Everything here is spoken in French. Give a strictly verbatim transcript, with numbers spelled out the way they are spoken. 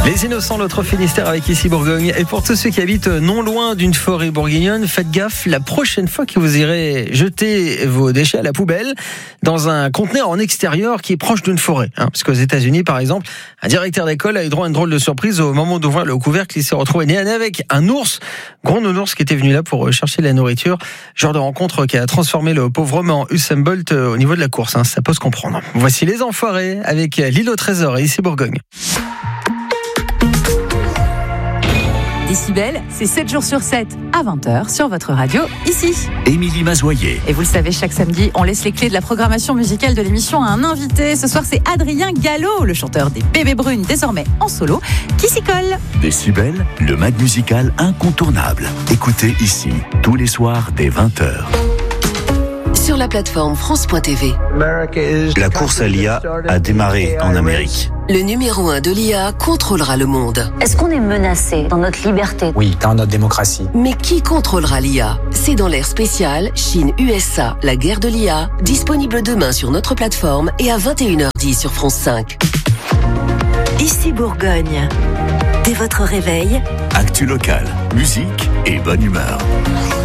Les Innocents, notre Finistère avec Ici Bourgogne. Et pour tous ceux qui habitent non loin d'une forêt bourguignonne, faites gaffe la prochaine fois que vous irez jeter vos déchets à la poubelle dans un conteneur en extérieur qui est proche d'une forêt. Hein, parce qu'aux États-Unis, par exemple, un directeur d'école a eu droit à une drôle de surprise au moment d'ouvrir le couvercle. Il s'est retrouvé nez à nez avec un ours, gros nounours qui était venu là pour chercher la nourriture. Genre de rencontre qui a transformé le pauvre homme en Usain Bolt au niveau de la course. Hein, ça peut se comprendre. Voici Les Enfoirés avec l'île au trésor et Ici Bourgogne. Décibel, c'est sept jours sur sept, à vingt heures, sur votre radio, ici. Émilie Mazoyer. Et vous le savez, chaque samedi, on laisse les clés de la programmation musicale de l'émission à un invité. Ce soir, c'est Adrien Gallo, le chanteur des Bébés Brunes, désormais en solo, qui s'y colle. Décibel, le mag musical incontournable. Écoutez ici, tous les soirs, dès vingt heures. Sur la plateforme France point T V. La course à l'I A a démarré en Amérique. Le numéro un de l'I A contrôlera le monde. Est-ce qu'on est menacé dans notre liberté ? Oui, dans notre démocratie. Mais qui contrôlera l'I A ? C'est dans l'ère spéciale Chine-U S A, la guerre de l'I A, disponible demain sur notre plateforme et à vingt et une heures dix sur France cinq. Ici Bourgogne. Dès votre réveil, Actu local, musique et bonne humeur.